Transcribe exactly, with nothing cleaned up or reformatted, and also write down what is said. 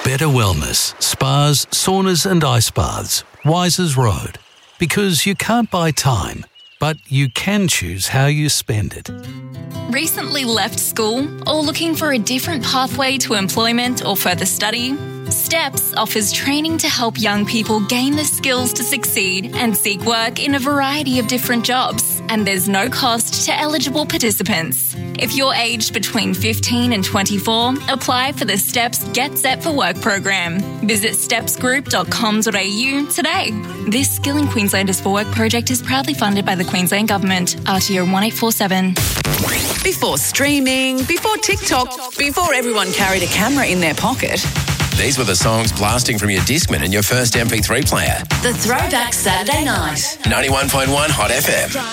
Better Wellness, spas, saunas and ice baths. Wisers Road. Because you can't buy time, but you can choose how you spend it. Recently left school or looking for a different pathway to employment or further study? STEPS offers training to help young people gain the skills to succeed and seek work in a variety of different jobs, and there's no cost to eligible participants. If you're aged between fifteen and twenty-four, apply for the STEPS Get Set for Work program. Visit steps group dot com dot a u today. This Skilling Queenslanders for Work project is proudly funded by the Queensland Government. R T O one eight four seven. Before streaming, before TikTok, before everyone carried a camera in their pocket. These were the songs blasting from your Discman and your first M P three player. The Throwback Saturday Night. ninety-one point one Hot F M.